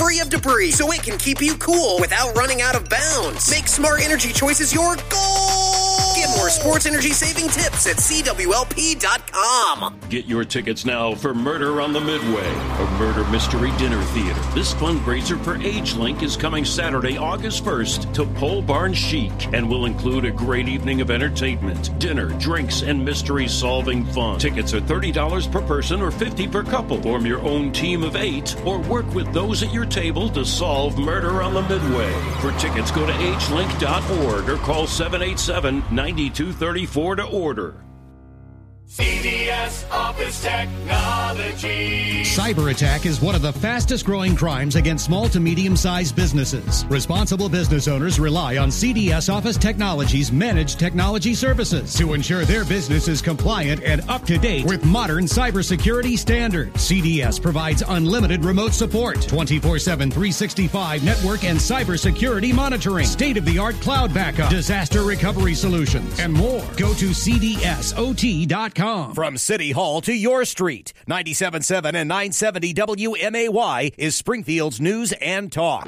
free of debris, so it can keep you cool without running out of bounds. Make smart energy choices your goal. Get more sports energy saving tips at CWLP.com. Get your tickets now for Murder on the Midway, a murder mystery dinner theater. This fundraiser for AgeLink is coming Saturday, August 1st to Pole Barn Chic and will include a great evening of entertainment, dinner, drinks, and mystery-solving fun. Tickets are $30 per person or $50 per couple. Form your own team of 8 or work with those at your table to solve Murder on the Midway. For tickets, go to agelink.org or call 787-9234 to order. CDS Office Technology. Cyber attack is one of the fastest growing crimes against small to medium-sized businesses. Responsible business owners rely on CDS Office Technology's managed technology services to ensure their business is compliant and up to date with modern cybersecurity standards. CDS provides unlimited remote support, 24/7, 365 network and cybersecurity monitoring, state-of-the-art cloud backup, disaster recovery solutions, and more. Go to cdsot.com. From City Hall to your street, 97.7 and 970 WMAY is Springfield's news and talk.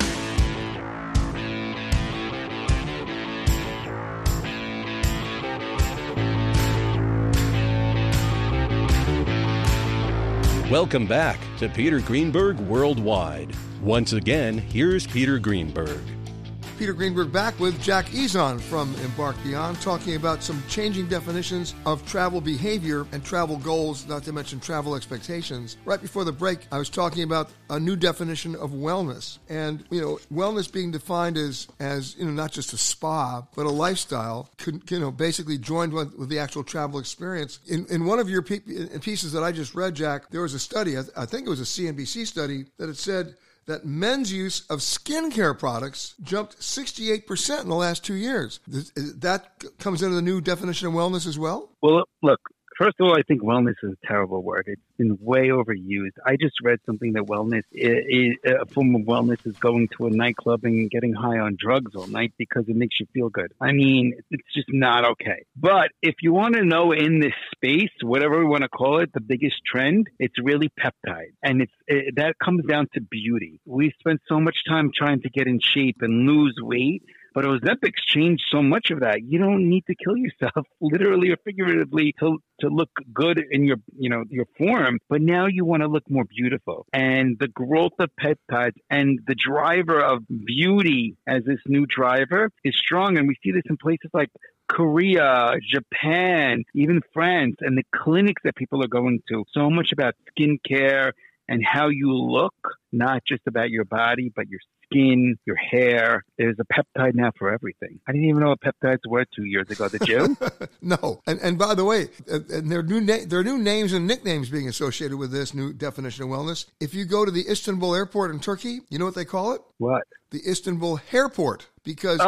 Welcome back to Peter Greenberg Worldwide. Once again, here's Peter Greenberg. Peter Greenberg back with Jack Ezon from Embark Beyond, talking about some changing definitions of travel behavior and travel goals, not to mention travel expectations. Right before the break, I was talking about a new definition of wellness. And, wellness being defined as not just a spa, but a lifestyle, basically joined with the actual travel experience. In one of your pieces that I just read, Jack, there was a study, I think it was a CNBC study, that it said that men's use of skincare products jumped 68% in the last 2 years. That comes into the new definition of wellness as well? Well, look, first of all, I think wellness is a terrible word. It's been way overused. I just read something that wellness is a form of wellness is going to a nightclub and getting high on drugs all night because it makes you feel good. I mean, it's just not okay. But if you want to know in this space, whatever we want to call it, the biggest trend, it's really peptide. And that comes down to beauty. We spend so much time trying to get in shape and lose weight. But Ozempic's changed so much of that. You don't need to kill yourself, literally or figuratively, to look good in your form. But now you want to look more beautiful. And the growth of peptides and the driver of beauty as this new driver is strong. And we see this in places like Korea, Japan, even France, and the clinics that people are going to. So much about skincare and how you look, not just about your body, but your skin, your hair. There's a peptide now for everything. I didn't even know what peptides were 2 years ago. Did you? No. And by the way, and there are new names and nicknames being associated with this new definition of wellness. If you go to the Istanbul airport in Turkey, you know what they call it? What? The Istanbul Hairport. Because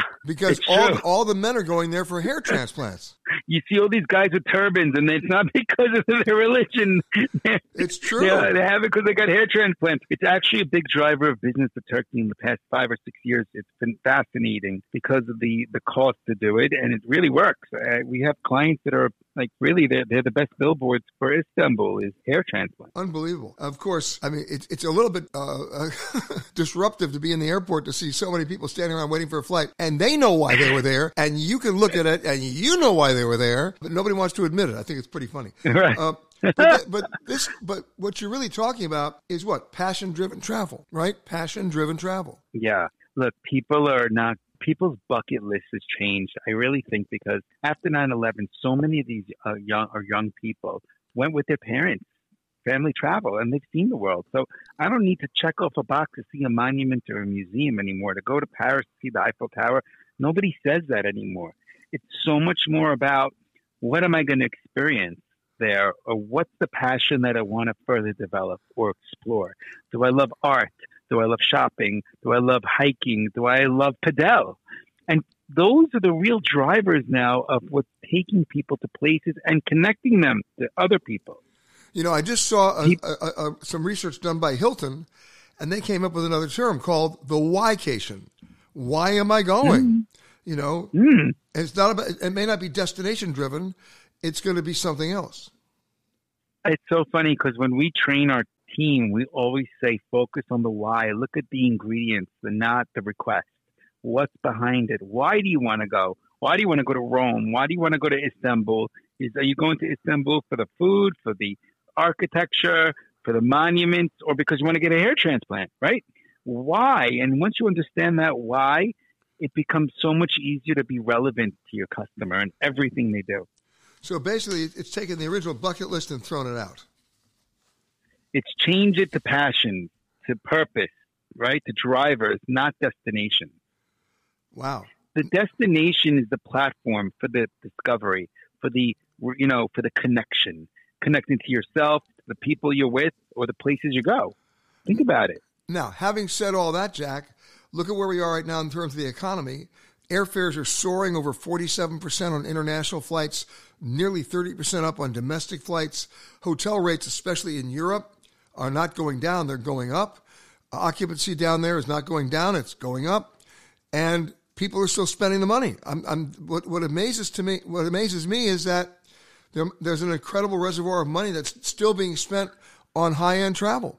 all the men are going there for hair transplants. You see all these guys with turbans, and it's not because of their religion. It's true. Yeah, they have it because they got hair transplants. It's actually a big driver of business for Turkey in the past 5 or 6 years. It's been fascinating because of the cost to do it, and it really works. We have clients that are like, really, they're the best billboards for Istanbul is hair transplant. Unbelievable. Of course, I mean, it's a little bit disruptive to be in the airport to see so many people standing around waiting for a flight, and they know why they were there, and you can look at it, and you know why they were there, but nobody wants to admit it. I think it's pretty funny. Right. But what you're really talking about is what? Passion-driven travel, right? Passion-driven travel. Yeah. Look, people's bucket list has changed. I really think because after 9/11, so many of these young people went with their parents, family travel, and they've seen the world. So I don't need to check off a box to see a monument or a museum anymore, to go to Paris to see the Eiffel Tower. Nobody says that anymore. It's so much more about what am I going to experience there, or what's the passion that I want to further develop or explore. Do I love art? Do I love shopping? Do I love hiking? Do I love padel? And those are the real drivers now of what's taking people to places and connecting them to other people. You know, I just saw some research done by Hilton, and they came up with another term called the whycation. Why am I going? You know, it's not about, it may not be destination driven. It's going to be something else. It's so funny because when we train our team, we always say focus on the why. Look at the ingredients, not the request. What's behind it? Why do you want to go? Why do you want to go to Rome? Why do you want to go to Istanbul? Are you going to Istanbul for the food, for the architecture, for the monuments, or because you want to get a hair transplant, right? Why? And once you understand that why, it becomes so much easier to be relevant to your customer and everything they do. So basically, it's taken the original bucket list and thrown it out. It's changed it to passion, to purpose, right? To drivers, not destination. Wow. The destination is the platform for the discovery, for the connection, connecting to yourself, to the people you're with, or the places you go. Think about it. Now, having said all that, Jack, look at where we are right now in terms of the economy. Airfares are soaring over 47% on international flights, nearly 30% up on domestic flights. Hotel rates, especially in Europe, are not going down. They're going up. Occupancy down there is not going down. It's going up. And people are still spending the money. What amazes me is that there's an incredible reservoir of money that's still being spent on high-end travel.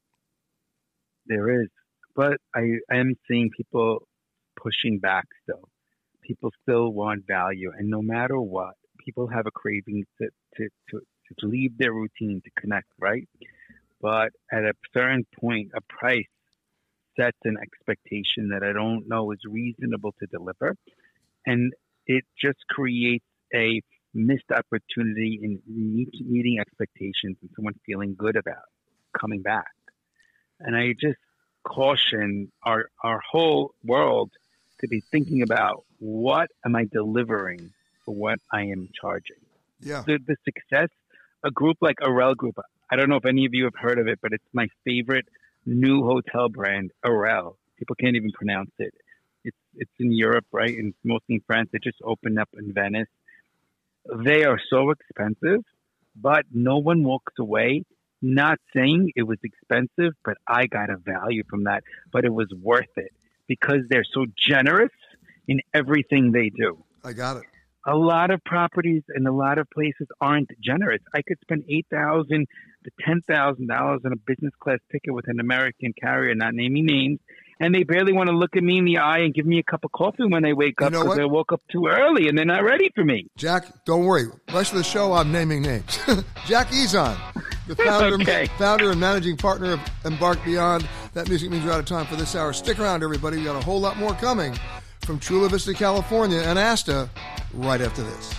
There is. But I am seeing people pushing back still. People still want value. And no matter what, people have a craving to leave their routine, to connect, right? But at a certain point, a price sets an expectation that I don't know is reasonable to deliver. And it just creates a missed opportunity in meeting expectations and someone feeling good about coming back. And I just caution our whole world to be thinking about, what am I delivering for what I am charging? Yeah. The success, a group like Arel Group, I don't know if any of you have heard of it, but it's my favorite new hotel brand, Arel. People can't even pronounce it. It's in Europe, right? And it's mostly in France. It just opened up in Venice. They are so expensive, but no one walks away not saying it was expensive, but I got a value from that. But it was worth it because they're so generous in everything they do. I got it. A lot of properties and a lot of places aren't generous. I could spend $8,000 to $10,000 on a business class ticket with an American carrier, not naming names, and they barely want to look at me in the eye and give me a cup of coffee when they wake up because they woke up too early and they're not ready for me. Jack, don't worry. Rest of the show, I'm naming names. Jack Ezon, the founder and managing partner of Embark Beyond. That music means we're out of time for this hour. Stick around, everybody. We got a whole lot more coming from Chula Vista, California, and Asta right after this.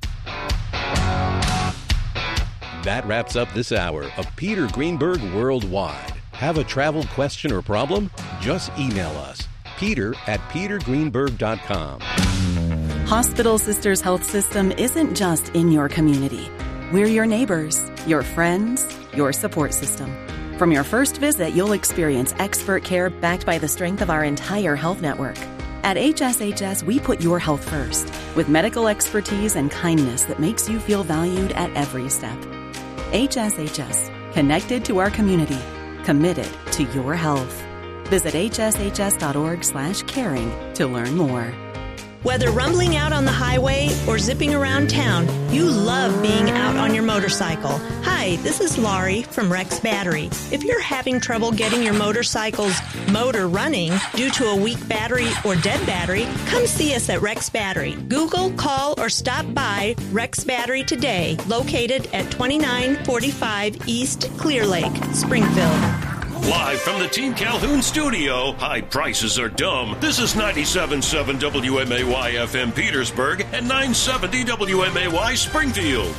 That wraps up this hour of Peter Greenberg Worldwide. Have a travel question or problem? Just email us, peter@petergreenberg.com. Hospital Sisters Health System isn't just in your community. We're your neighbors, your friends, your support system. From your first visit, you'll experience expert care backed by the strength of our entire health network. At HSHS, we put your health first, with medical expertise and kindness that makes you feel valued at every step. HSHS, connected to our community, committed to your health. Visit hshs.org/caring to learn more. Whether rumbling out on the highway or zipping around town, you love being out on your motorcycle. Hi, this is Laurie from Rex Battery. If you're having trouble getting your motorcycle's motor running due to a weak battery or dead battery, come see us at Rex Battery. Google, call, or stop by Rex Battery today, located at 2945 East Clear Lake, Springfield. Live from the Team Calhoun studio, high prices are dumb. This is 97.7 WMAY FM Petersburg and 970 WMAY Springfield.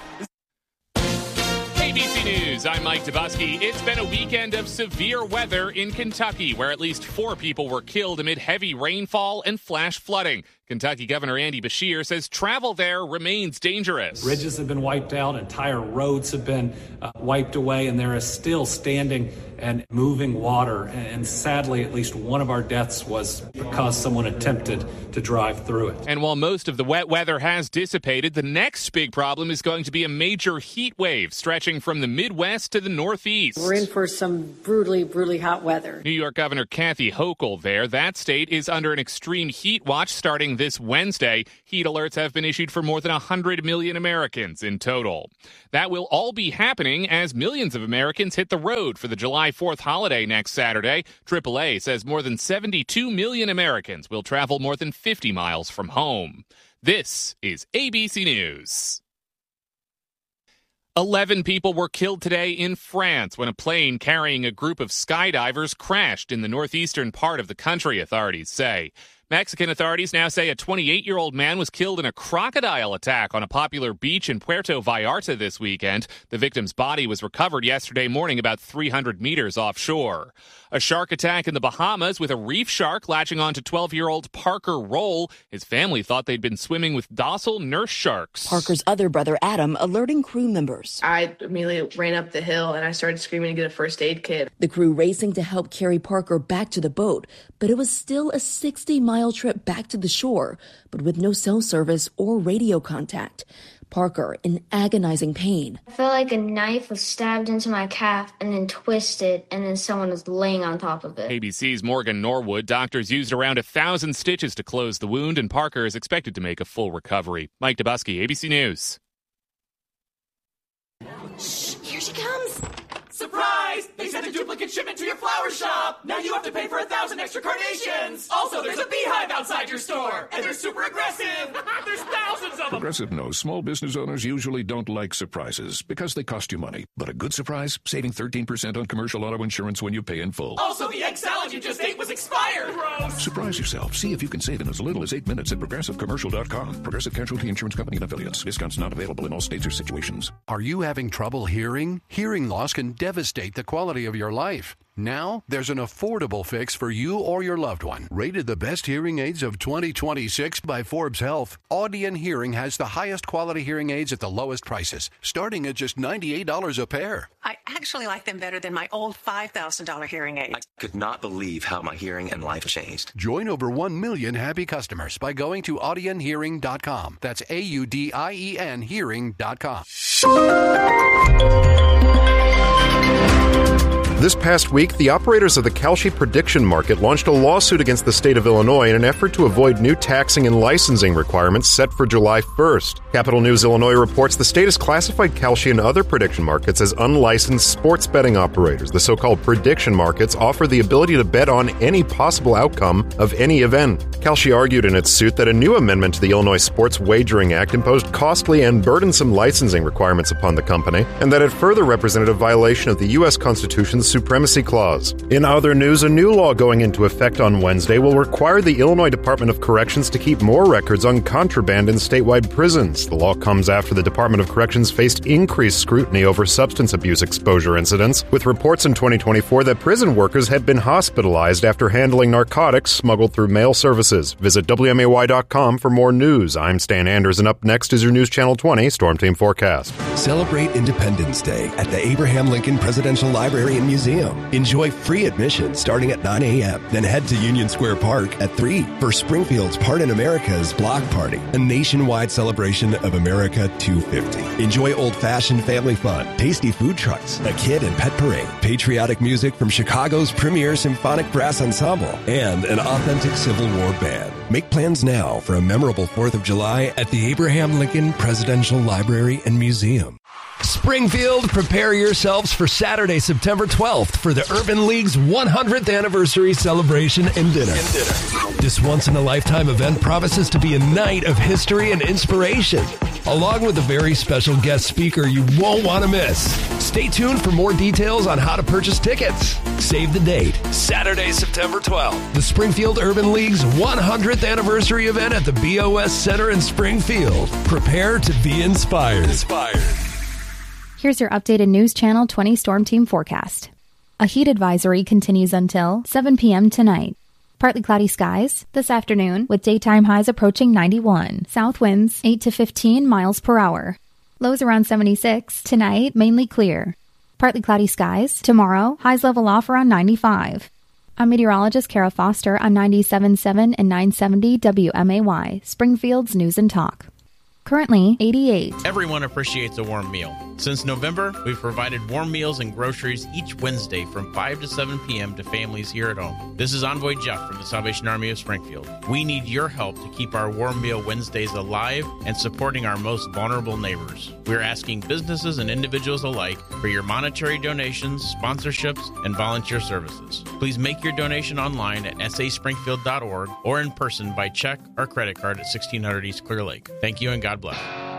ABC News, I'm Mike Dubosky. It's been a weekend of severe weather in Kentucky, where at least 4 people were killed amid heavy rainfall and flash flooding. Kentucky Governor Andy Beshear says travel there remains dangerous. Bridges have been wiped out, entire roads have been wiped away, and there is still standing and moving water. And sadly, at least one of our deaths was because someone attempted to drive through it. And while most of the wet weather has dissipated, the next big problem is going to be a major heat wave stretching from the Midwest to the Northeast. We're in for some brutally, brutally hot weather. New York Governor Kathy Hochul there. That state is under an extreme heat watch starting this Wednesday. Heat alerts have been issued for more than 100 million Americans in total. That will all be happening as millions of Americans hit the road for the July 4th holiday next Saturday. AAA says more than 72 million Americans will travel more than 50 miles from home. This is ABC News. 11 people were killed today in France when a plane carrying a group of skydivers crashed in the northeastern part of the country, authorities say. Mexican authorities now say a 28-year-old man was killed in a crocodile attack on a popular beach in Puerto Vallarta this weekend. The victim's body was recovered yesterday morning about 300 meters offshore. A shark attack in the Bahamas with a reef shark latching on to 12-year-old Parker Roll. His family thought they'd been swimming with docile nurse sharks. Parker's other brother, Adam, alerting crew members. I immediately ran up the hill and I started screaming to get a first aid kit. The crew racing to help carry Parker back to the boat, but it was still a 60-mile trip back to the shore, but with no cell service or radio contact. Parker in agonizing pain. I felt like a knife was stabbed into my calf and then twisted, and then someone was laying on top of it. ABC's Morgan Norwood. Doctors used around 1,000 stitches to close the wound, and Parker is expected to make a full recovery. Mike Dubusky, ABC News. Shh, here she comes. Surprise! They sent a duplicate shipment to your flower shop. Now you have to pay for 1,000 extra carnations. Also, there's a beehive outside your store, and they're super aggressive. There's thousands of them. Progressive knows small business owners usually don't like surprises because they cost you money. But a good surprise, saving 13% on commercial auto insurance when you pay in full. Also, the egg salad you just ate was expired. Gross. Surprise yourself. See if you can save in as little as 8 minutes at ProgressiveCommercial.com. Progressive Casualty Insurance Company and Affiliates. Discounts not available in all states or situations. Are you having trouble hearing? Hearing loss can devastate the quality of your life. Now, there's an affordable fix for you or your loved one. Rated the best hearing aids of 2026 by Forbes Health, Audion Hearing has the highest quality hearing aids at the lowest prices, starting at just $98 a pair. I actually like them better than my old $5,000 hearing aid. I could not believe how my hearing and life changed. Join over 1 million happy customers by going to audionhearing.com. That's AUDIEN hearing.com. This past week, the operators of the Kalshi prediction market launched a lawsuit against the state of Illinois in an effort to avoid new taxing and licensing requirements set for July 1st. Capital News Illinois reports the state has classified Kalshi and other prediction markets as unlicensed sports betting operators. The so-called prediction markets offer the ability to bet on any possible outcome of any event. Kalshi argued in its suit that a new amendment to the Illinois Sports Wagering Act imposed costly and burdensome licensing requirements upon the company, and that it further represented a violation of the U.S. Constitution's Supremacy Clause. In other news, a new law going into effect on Wednesday will require the Illinois Department of Corrections to keep more records on contraband in statewide prisons. The law comes after the Department of Corrections faced increased scrutiny over substance abuse exposure incidents, with reports in 2024 that prison workers had been hospitalized after handling narcotics smuggled through mail services. Visit WMAY.com for more news. I'm Stan Anders, and up next is your News Channel 20 Storm Team Forecast. Celebrate Independence Day at the Abraham Lincoln Presidential Library and Museum. Enjoy free admission starting at 9 a.m. Then head to Union Square Park at 3 for Springfield's Part in America's Block Party, a nationwide celebration of America 250. Enjoy old-fashioned family fun, tasty food trucks, a kid and pet parade, patriotic music from Chicago's premier symphonic brass ensemble, and an authentic Civil War band. Make plans now for a memorable 4th of July at the Abraham Lincoln Presidential Library and Museum. Springfield, prepare yourselves for Saturday, September 12th for the Urban League's 100th anniversary celebration and dinner. This once-in-a-lifetime event promises to be a night of history and inspiration, along with a very special guest speaker you won't want to miss. Stay tuned for more details on how to purchase tickets. Save the date, Saturday, September 12th. The Springfield Urban League's 100th anniversary event at the BOS Center in Springfield. Prepare to be inspired. Here's your updated News Channel 20 Storm Team forecast. A heat advisory continues until 7 p.m. tonight. Partly cloudy skies this afternoon with daytime highs approaching 91. South winds 8 to 15 miles per hour. Lows around 76. Tonight, mainly clear. Partly cloudy skies. Tomorrow, highs level off around 95. I'm meteorologist Kara Foster on 97.7 and 970 WMAY, Springfield's News and Talk. Currently, 88. Everyone appreciates a warm meal. Since November, we've provided warm meals and groceries each Wednesday from 5 to 7 p.m. to families here at home. This is Envoy Jeff from the Salvation Army of Springfield. We need your help to keep our Warm Meal Wednesdays alive and supporting our most vulnerable neighbors. We're asking businesses and individuals alike for your monetary donations, sponsorships, and volunteer services. Please make your donation online at saspringfield.org or in person by check or credit card at 1600 East Clear Lake. Thank you and God bless.